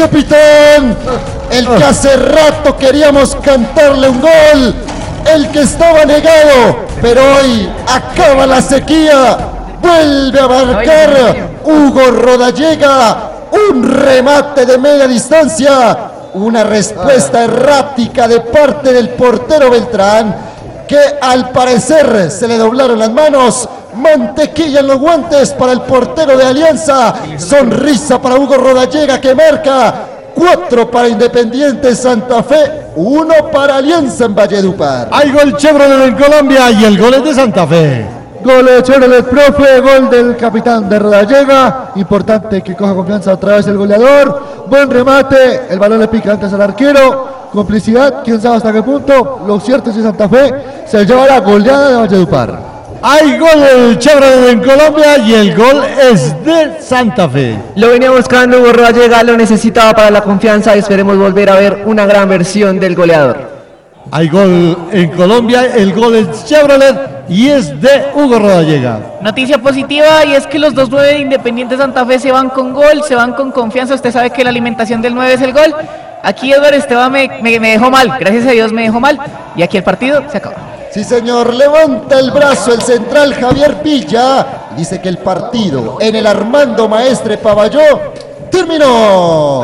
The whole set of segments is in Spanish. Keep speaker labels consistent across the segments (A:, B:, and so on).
A: capitán, el que hace rato queríamos cantarle un gol, el que estaba negado, pero hoy acaba la sequía, vuelve a marcar Hugo Rodallega, un remate de media distancia, una respuesta errática de parte del portero Beltrán, que al parecer se le doblaron las manos. Mantequilla en los guantes para el portero de Alianza, sonrisa para Hugo Rodallega, que marca 4 para Independiente Santa Fe, 1 para Alianza en Valledupar.
B: Hay gol Chevrolet en Colombia y el gol es de Santa Fe.
C: Gol de Chevrolet, profe, gol del capitán de Rodallega. Importante que coja confianza otra vez el goleador. Buen remate, el balón le pica antes al arquero. Complicidad, quién sabe hasta qué punto. Lo cierto es que Santa Fe se lleva la goleada de Valledupar.
B: Hay gol del Chevrolet en Colombia y el gol es de Santa Fe.
D: Lo venía buscando Hugo Rodallega, lo necesitaba para la confianza y esperemos volver a ver una gran versión del goleador.
B: Hay gol en Colombia, el gol es Chevrolet y es de Hugo Rodallega.
E: Noticia positiva, y es que los 2-9 de Independiente Santa Fe se van con gol, se van con confianza. Usted sabe que la alimentación del 9 es el gol. Aquí Edward Esteban me dejó mal, gracias a Dios me dejó mal, y aquí el partido se acaba.
A: Sí, señor, levanta el brazo el central Javier Villa y dice que el partido en el Armando Maestre Pavalló terminó.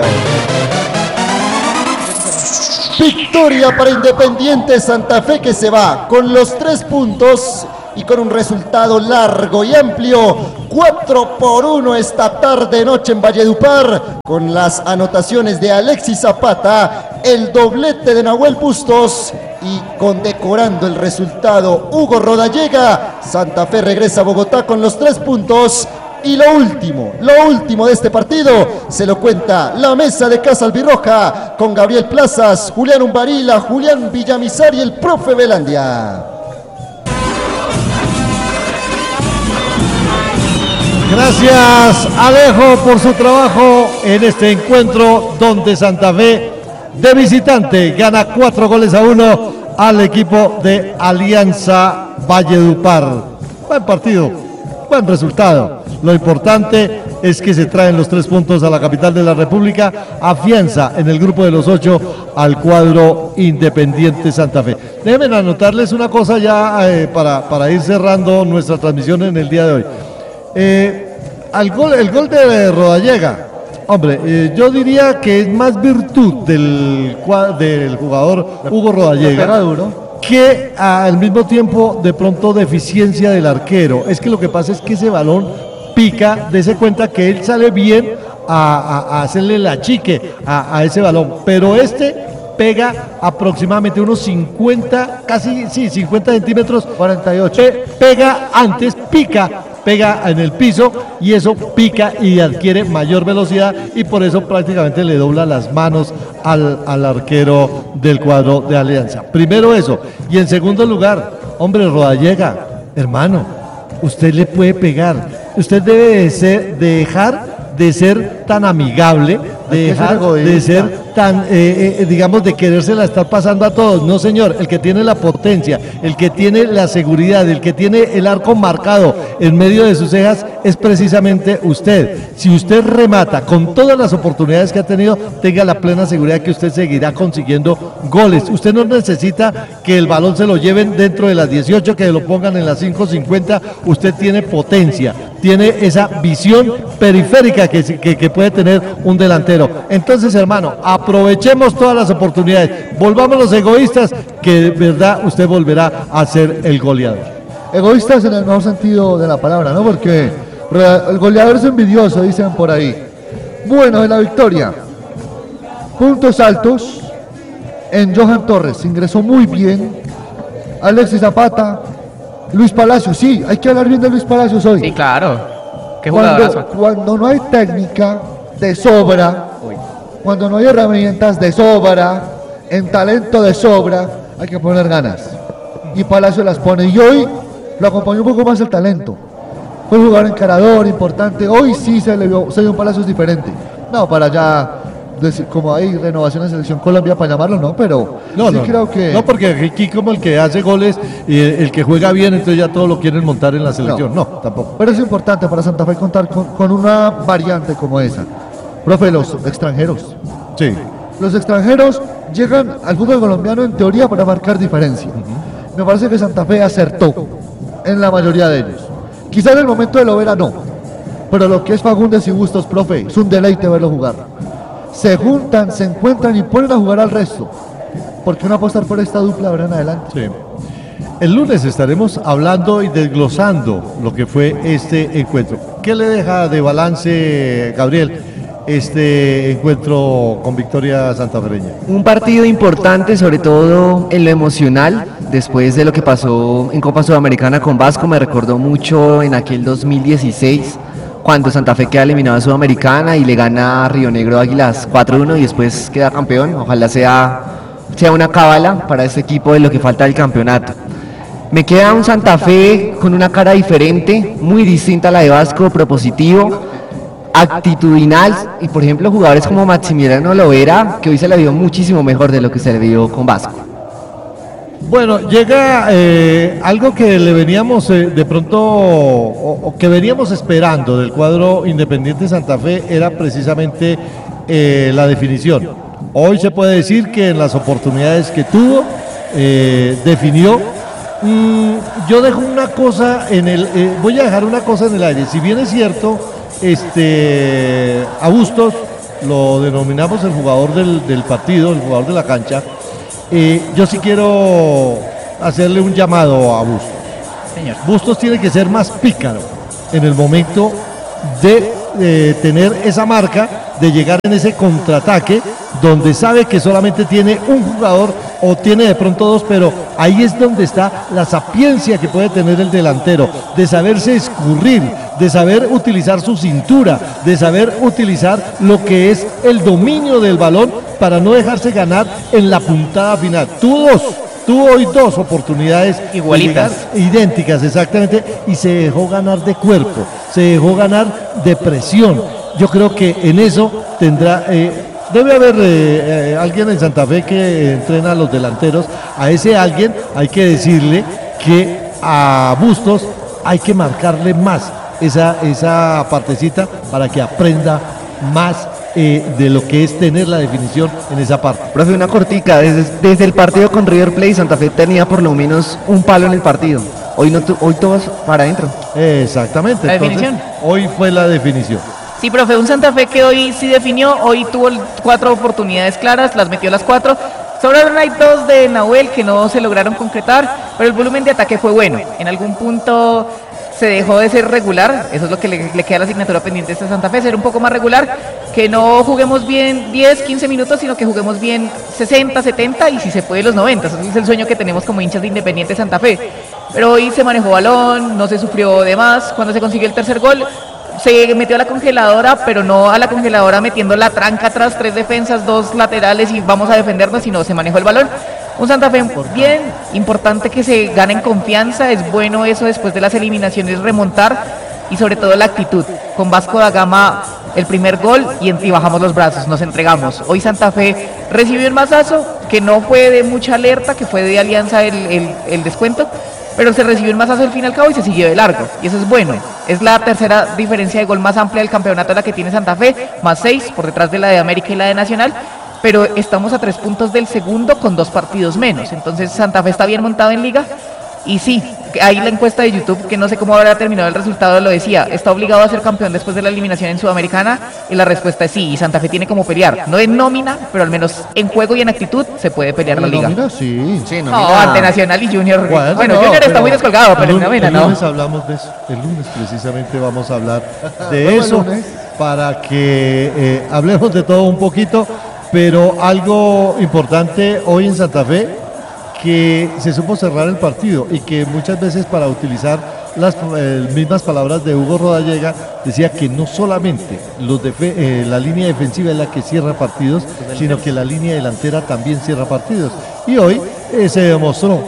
A: Victoria para Independiente Santa Fe, que se va con los 3 puntos y con un resultado largo y amplio. 4-1 esta tarde noche en Valledupar, con las anotaciones de Alexis Zapata, el doblete de Nahuel Bustos y condecorando el resultado Hugo Rodallega. Santa Fe regresa a Bogotá con los 3 puntos. Y lo último de este partido se lo cuenta la mesa de Casa Albirroja con Gabriel Plazas, Julián Umbarila, Julián Villamizar y el profe Belandia.
B: Gracias Alejo por su trabajo en este encuentro donde Santa Fe de visitante gana 4-1 al equipo de Alianza Valledupar. Buen partido, buen resultado. Lo importante es que se traen los 3 puntos a la capital de la República, afianza en el grupo de los 8 al cuadro Independiente Santa Fe. Déjenme anotarles una cosa ya para ir cerrando nuestra transmisión en el día de hoy. El gol de Rodallega, hombre, yo diría que es más virtud del jugador Hugo Rodallega que al mismo tiempo de pronto deficiencia del arquero. Es que lo que pasa es que ese balón pica, dése cuenta que él sale bien a hacerle la chique a ese balón, pero pega aproximadamente unos 50, casi 50 centímetros, 48, pega antes, pega en el piso y eso pica y adquiere mayor velocidad y por eso prácticamente le dobla las manos al arquero del cuadro de Alianza. Primero eso, y en segundo lugar, hombre, Rodallega, hermano, usted le puede pegar, usted debe dejar de ser tan amigable, dejar de ser tan, digamos, de querérsela estar pasando a todos. No, señor, el que tiene la potencia, el que tiene la seguridad, el que tiene el arco marcado en medio de sus cejas es precisamente usted. Si usted remata con todas las oportunidades que ha tenido, tenga la plena seguridad que usted seguirá consiguiendo goles. Usted no necesita que el balón se lo lleven dentro de las 18, que lo pongan en las 5:50. Usted tiene potencia, tiene esa visión periférica que puede tener un delantero. Entonces, hermano, aprovechemos todas las oportunidades, volvámonos egoístas, que de verdad usted volverá a ser el goleador.
C: Egoístas en el mejor sentido de la palabra, ¿no? Porque el goleador es envidioso, dicen por ahí. Bueno, de la victoria, puntos altos en Johan Torres, ingresó muy bien. Alexis Zapata, Luis Palacios, sí, hay que hablar bien de Luis Palacios hoy.
E: Sí, claro. Qué
C: cuando no hay técnica, de sobra. Cuando no hay herramientas, de sobra. En talento, de sobra. Hay que poner ganas. Y Palacio las pone. Y hoy lo acompañó un poco más el talento. Fue un jugador encarador, importante. Hoy sí se dio un Palacios diferente. No, para ya decir, como hay renovación en Selección Colombia para llamarlo, no, pero creo que...
B: No, porque aquí como el que hace goles y el que juega bien, entonces ya todos lo quieren montar en la selección. No, tampoco.
C: Pero es importante para Santa Fe contar con una variante como esa. Profe, los extranjeros.
B: Sí.
C: Los extranjeros llegan al fútbol colombiano en teoría para marcar diferencia. Me parece que Santa Fe acertó en la mayoría de ellos. Quizá en el momento de Lovera no, pero lo que es Fagundes y Bustos, profe, es un deleite verlo jugar. Se juntan, se encuentran y ponen a jugar al resto. ¿Por qué no apostar por esta dupla ahora en adelante?
B: Sí. El lunes estaremos hablando y desglosando lo que fue este encuentro. ¿Qué le deja de balance, Gabriel, este encuentro con victoria santafereña?
D: Un partido importante, sobre todo en lo emocional, después de lo que pasó en Copa Sudamericana con Vasco. Me recordó mucho en aquel 2016, cuando Santa Fe queda eliminado en Sudamericana y le gana a Río Negro Águilas 4-1 y después queda campeón. Ojalá sea una cábala para este equipo de lo que falta del campeonato. Me queda un Santa Fe con una cara diferente, muy distinta a la de Vasco, propositivo, actitudinal, y por ejemplo jugadores como Maximiliano Lovera, que hoy se le vio muchísimo mejor de lo que se le vio con Vasco.
B: Bueno, llega algo que le veníamos de pronto, o que veníamos esperando del cuadro Independiente Santa Fe, era precisamente la definición. Hoy se puede decir que en las oportunidades que tuvo, definió. Yo dejo una cosa voy a dejar una cosa en el aire. Si bien es cierto, a Bustos lo denominamos el jugador del partido, el jugador de la cancha. Yo sí quiero hacerle un llamado a Bustos.
E: Señor.
B: Bustos tiene que ser más pícaro en el momento de tener esa marca, de llegar en ese contraataque donde sabe que solamente tiene un jugador o tiene de pronto dos, pero ahí es donde está la sapiencia que puede tener el delantero, de saberse escurrir, de saber utilizar su cintura, de saber utilizar lo que es el dominio del balón para no dejarse ganar en la puntada final. Tuvo hoy dos oportunidades
E: igualitas,
B: idénticas exactamente, y se dejó ganar de cuerpo, se dejó ganar de presión. Yo creo que en eso tendrá, debe haber alguien en Santa Fe que entrena a los delanteros. A ese alguien hay que decirle que a Bustos hay que marcarle más esa partecita para que aprenda más de lo que es tener la definición en esa parte.
D: Profe, una cortica, desde el partido con River Plate, Santa Fe tenía por lo menos un palo en el partido. Hoy todos para adentro.
B: Exactamente.
E: La definición.
B: Hoy fue la definición.
E: Sí, profe, un Santa Fe que hoy sí definió, hoy tuvo 4 oportunidades claras, las metió las 4. Sobraron hay 2 de Nahuel que no se lograron concretar, pero el volumen de ataque fue bueno. En algún punto se dejó de ser regular, eso es lo que le queda la asignatura pendiente a esta Santa Fe, ser un poco más regular, que no juguemos bien 10, 15 minutos, sino que juguemos bien 60, 70 y si se puede los 90. Ese es el sueño que tenemos como hinchas de Independiente Santa Fe. Pero hoy se manejó balón, no se sufrió de más. Cuando se consiguió el tercer gol, se metió a la congeladora, pero no a la congeladora metiendo la tranca atrás, 3 defensas, 2 laterales y vamos a defendernos, sino se manejó el balón. Un Santa Fe bien, importante que se gane en confianza, es bueno eso después de las eliminaciones, remontar y sobre todo la actitud. Con Vasco da Gama el primer gol y bajamos los brazos, nos entregamos. Hoy Santa Fe recibió un mazazo que no fue de mucha alerta, que fue de Alianza el descuento, pero se recibió un mazazo al fin y al cabo y se siguió de largo, y eso es bueno. Es la tercera diferencia de gol más amplia del campeonato la que tiene Santa Fe, más 6 por detrás de la de América y la de Nacional, pero estamos a 3 puntos del segundo con 2 partidos menos. Entonces Santa Fe está bien montado en liga. Y sí, ahí la encuesta de YouTube, que no sé cómo habrá terminado el resultado, lo decía, ¿está obligado a ser campeón después de la eliminación en Sudamericana? Y la respuesta es sí, y Santa Fe tiene como pelear, no en nómina, pero al menos en juego y en actitud se puede pelear la liga.
C: Nómina, sí.
E: No, ante Nacional y Junior. Bueno,
B: no,
E: Junior está muy descolgado, pero en nómina no.
B: El lunes hablamos de eso, el lunes precisamente vamos a hablar de eso, para que hablemos de todo un poquito, pero algo importante hoy en Santa Fe, que se supo cerrar el partido y que muchas veces, para utilizar las mismas palabras de Hugo Rodallega, decía que no solamente la línea defensiva es la que cierra partidos, sino que la línea delantera también cierra partidos. Y hoy se demostró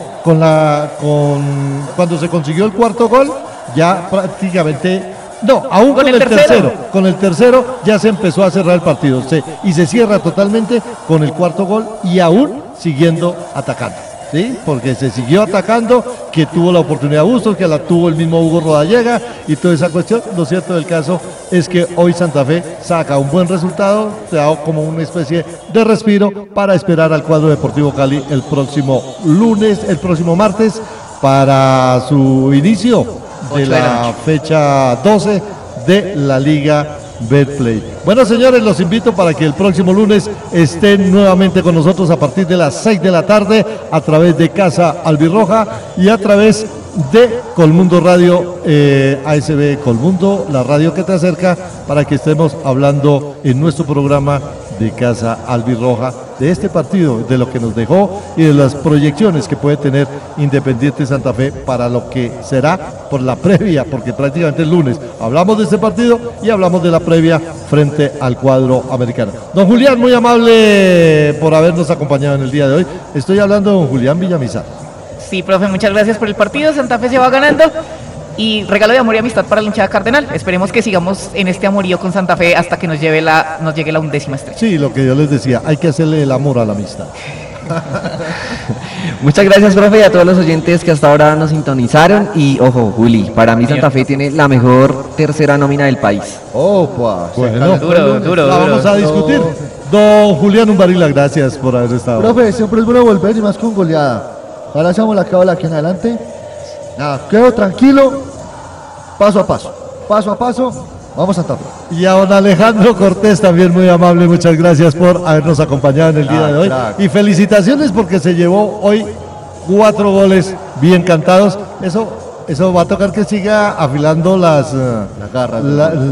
B: cuando se consiguió el cuarto gol, ya prácticamente... No, aún con el tercero. Con el tercero ya se empezó a cerrar el partido. Y se cierra totalmente con el cuarto gol y aún siguiendo atacando. ¿sí? Porque se siguió atacando, que tuvo la oportunidad Bustos, que la tuvo el mismo Hugo Rodallega y toda esa cuestión. Lo cierto del caso es que hoy Santa Fe saca un buen resultado, se da como una especie de respiro para esperar al cuadro Deportivo Cali el próximo martes, para su inicio de la fecha 12 de la Liga Betplay. Bueno, señores, los invito para que el próximo lunes estén nuevamente con nosotros a partir de las 6 de la tarde a través de Casa Albirroja y a través de Colmundo Radio, ASB Colmundo, la radio que te acerca, para que estemos hablando en nuestro programa de Casa Albirroja de este partido, de lo que nos dejó y de las proyecciones que puede tener Independiente Santa Fe para lo que será por la previa, porque prácticamente el lunes hablamos de este partido y hablamos de la previa frente al cuadro americano. Don Julián, muy amable por habernos acompañado en el día de hoy. Estoy hablando de don Julián Villamizar.
E: Sí, profe, muchas gracias por el partido. Santa Fe se va ganando. Y regalo de amor y amistad para la hinchada cardenal. Esperemos que sigamos en este amorío con Santa Fe hasta que nos llegue la 11ª estrella.
B: Sí, lo que yo les decía, hay que hacerle el amor a la amistad.
D: Muchas gracias, profe, y a todos los oyentes que hasta ahora nos sintonizaron. Y ojo, Juli, para mí Santa Fe tiene la mejor tercera nómina del país.
C: Opa,
B: bueno,
E: duro.
B: La vamos a discutir. Don Julián Umbarila, gracias por haber estado.
C: Profe, siempre es bueno volver y más con goleada. Ahora hacemos la cábala aquí en adelante. Nada, quedo tranquilo, paso a paso, vamos a Santa Fe.
B: Y a don Alejandro Cortés también muy amable, muchas gracias por habernos acompañado en el día de hoy. Y felicitaciones porque se llevó hoy 4 goles bien cantados. Eso va a tocar que siga afilando las garras.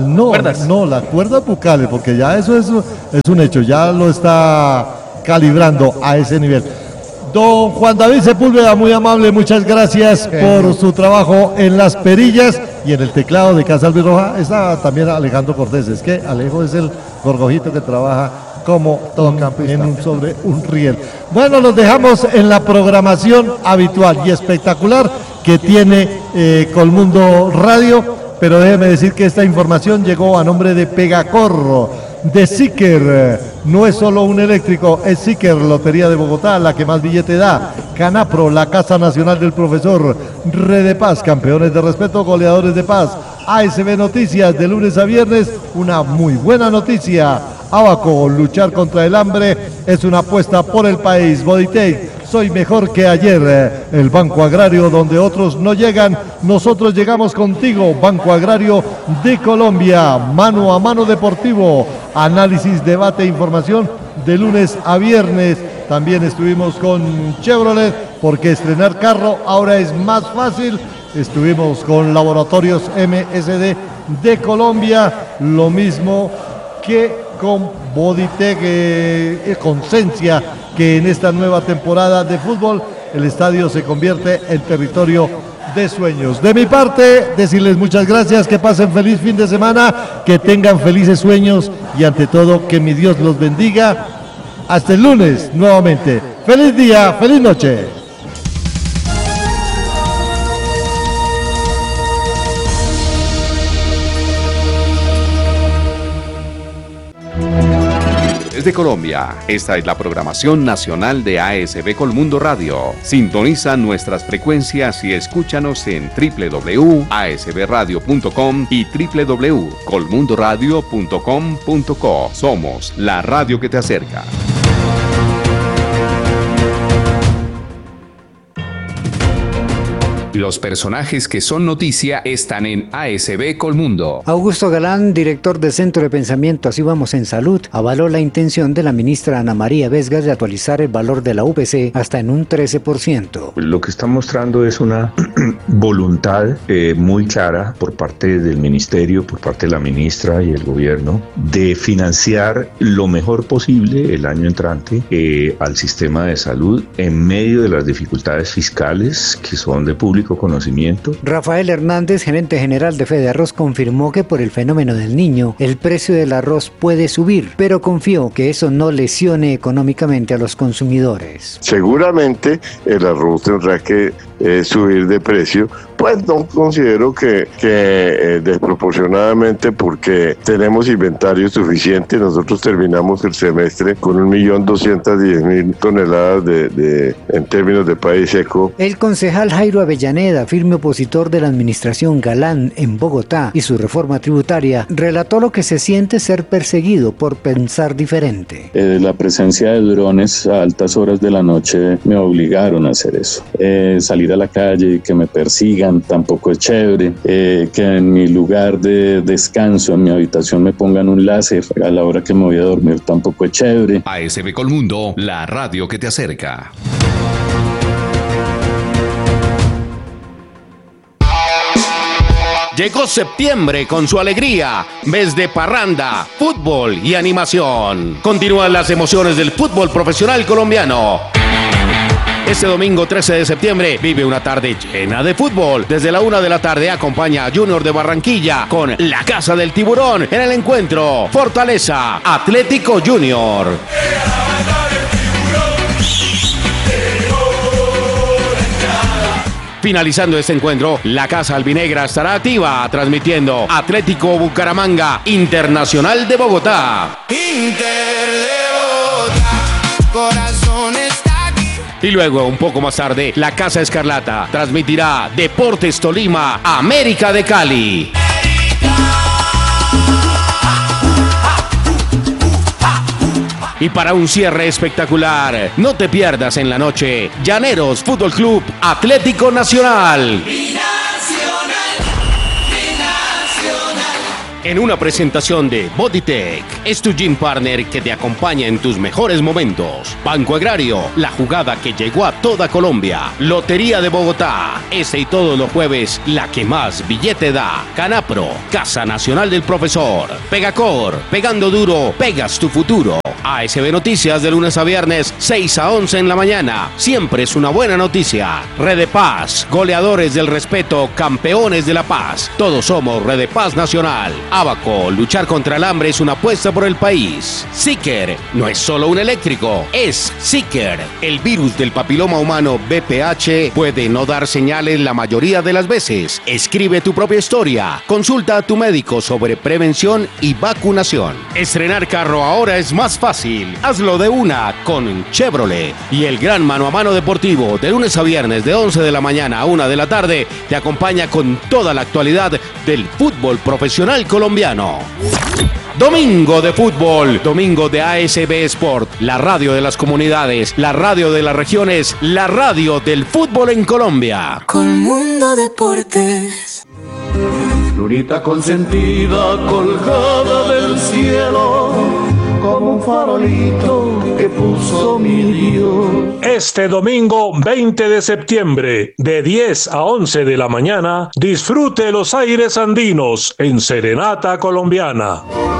B: Las cuerdas bucales, porque ya eso es un hecho, ya lo está calibrando a ese nivel. Don Juan David Sepúlveda, muy amable, muchas gracias por su trabajo en las perillas y en el teclado de Casa Albirroja. Está también Alejandro Cortés, es que Alejo es el gorgojito que trabaja como sobre un riel. Bueno, los dejamos en la programación habitual y espectacular que tiene Colmundo Radio, pero déjeme decir que esta información llegó a nombre de Pegacorro, de Siker. No es solo un eléctrico, es Siker, Lotería de Bogotá, la que más billete da. Canapro, la Casa Nacional del Profesor. Red de Paz, campeones de respeto, goleadores de paz. ASB Noticias, de lunes a viernes, una muy buena noticia. Abaco, luchar contra el hambre es una apuesta por el país. Bodytech, soy mejor que ayer. El Banco Agrario, donde otros no llegan, nosotros llegamos contigo. Banco Agrario de Colombia. Mano a mano deportivo. Análisis, debate e información de lunes a viernes. También estuvimos con Chevrolet, porque estrenar carro ahora es más fácil. Estuvimos con Laboratorios MSD de Colombia. Lo mismo que con Bodytech, con Sensia, que en esta nueva temporada de fútbol el estadio se convierte en territorio de sueños. De mi parte, decirles muchas gracias, que pasen feliz fin de semana, que tengan felices sueños y ante todo que mi Dios los bendiga. Hasta el lunes nuevamente. Feliz día, feliz noche.
F: Desde Colombia, esta es la programación nacional de ASB Colmundo Radio. Sintoniza nuestras frecuencias y escúchanos en www.asbradio.com y www.colmundoradio.com.co. Somos la radio que te acerca. Los personajes que son noticia están en ASB Colmundo.
G: Augusto Galán, director del Centro de Pensamiento Así Vamos en Salud, avaló la intención de la ministra Ana María Vesgas de actualizar el valor de la UPC hasta en un 13%.
H: Lo que está mostrando es una voluntad muy clara por parte del ministerio, por parte de la ministra y el gobierno, de financiar lo mejor posible el año entrante al sistema de salud en medio de las dificultades fiscales que son de público conocimiento.
G: Rafael Hernández, gerente general de Fede Arroz, confirmó que por el fenómeno del Niño, el precio del arroz puede subir, pero confió que eso no lesione económicamente a los consumidores.
I: Seguramente el arroz tendrá que subir de precio Pues no considero que desproporcionadamente, porque tenemos inventario suficiente. Nosotros terminamos el semestre con 1.210.000 toneladas en términos de país seco.
G: El concejal Jairo Avellaneda, firme opositor de la administración Galán en Bogotá y su reforma tributaria, relató lo que se siente ser perseguido por pensar diferente.
J: La presencia de drones a altas horas de la noche me obligaron a hacer eso. Salir a la calle y que me persigan tampoco es chévere. Que en mi lugar de descanso, en mi habitación, me pongan un láser a la hora que me voy a dormir tampoco es chévere.
F: ASB Colmundo, la radio que te acerca. Llegó septiembre con su alegría, mes de parranda, fútbol y animación. Continúan las emociones del fútbol profesional colombiano. Este domingo 13 de septiembre vive una tarde llena de fútbol. Desde la 1 de la tarde acompaña a Junior de Barranquilla con la Casa del Tiburón en el encuentro Fortaleza Atlético Junior. Finalizando este encuentro, la Casa Albinegra estará activa transmitiendo Atlético Bucaramanga Internacional de Bogotá. Inter de Bogotá, corazón está aquí. Y luego, un poco más tarde, la Casa Escarlata transmitirá Deportes Tolima América de Cali. Y para un cierre espectacular, no te pierdas en la noche Llaneros Fútbol Club Atlético Nacional. En una presentación de Bodytech, es tu gym partner que te acompaña en tus mejores momentos. Banco Agrario, la jugada que llegó a toda Colombia. Lotería de Bogotá, este y todos los jueves, la que más billete da. Canapro, Casa Nacional del Profesor. Pegacor, pegando duro, pegas tu futuro. ASB Noticias de lunes a viernes, 6 a 11 en la mañana. Siempre es una buena noticia. Red de Paz, goleadores del respeto, campeones de la paz. Todos somos Red de Paz Nacional. Abaco, luchar contra el hambre es una apuesta por el país. Seeker, no es solo un eléctrico, es Seeker. El virus del papiloma humano VPH puede no dar señales la mayoría de las veces. Escribe tu propia historia. Consulta a tu médico sobre prevención y vacunación. Estrenar carro ahora es más fácil. Hazlo de una con Chevrolet. Y el gran mano a mano deportivo de lunes a viernes de 11 de la mañana a 1 de la tarde te acompaña con toda la actualidad del fútbol profesional colombiano. Domingo de fútbol, domingo de ASB Sport, la radio de las comunidades, la radio de las regiones, la radio del fútbol en Colombia.
K: Colmundo Deportes.
L: Lunita consentida colgada del cielo, como un farolito que puso mi Dios.
M: Este domingo 20 de septiembre, de 10 a 11 de la mañana, disfrute los aires andinos en Serenata Colombiana.